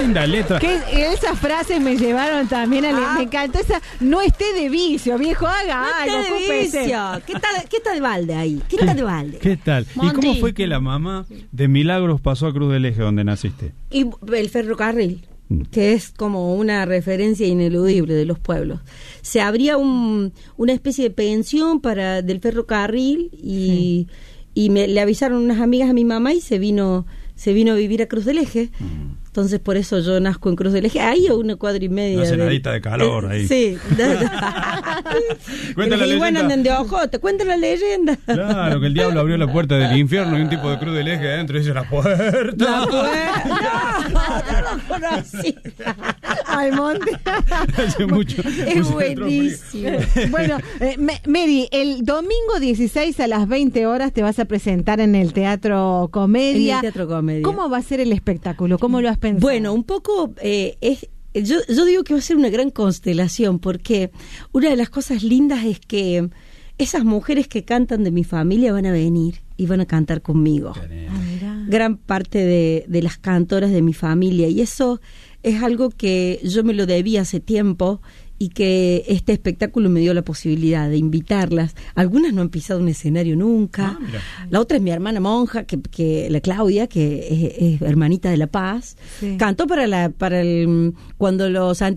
linda letra. Que esas frases me llevaron también a... Me encantó esa... No esté de vicio, viejo, haga algo. No esté de vicio. ¿Qué está de balde ahí? ¿Qué está de balde? ¿Qué tal? Monty. ¿Y cómo fue que la mamá de Milagros pasó a Cruz del Eje, donde naciste? Y el ferrocarril, que es como una referencia ineludible de los pueblos. Se abría una especie de pensión del ferrocarril y le avisaron unas amigas a mi mamá y se vino a vivir a Cruz del Eje. Entonces por eso yo nazco en Cruz del Eje. Ahí a 1 cuadra y media. Una cenadita de calor ahí. Sí. Cuenta la leyenda. Andan de ojote, cuenta la leyenda. Claro, que el diablo abrió la puerta del infierno y un tipo de Cruz del Eje adentro y dice la puerta. No lo conocí. Al monte. Hace mucho. Es buenísimo. Bueno, Mary, el domingo 16 a las 20 horas te vas a presentar en el Teatro Comedia. En el Teatro Comedia. ¿Cómo va a ser el espectáculo? ¿Cómo lo has pensado? Bueno, un poco yo digo que va a ser una gran constelación, porque una de las cosas lindas es que esas mujeres que cantan de mi familia van a venir y van a cantar conmigo. Gran parte de las cantoras de mi familia, y eso es algo que yo me lo debía hace tiempo y que este espectáculo me dio la posibilidad de invitarlas. Algunas no han pisado un escenario nunca. La otra es mi hermana monja, que la Claudia, que es hermanita de La Paz. Sí. Cantó cuando los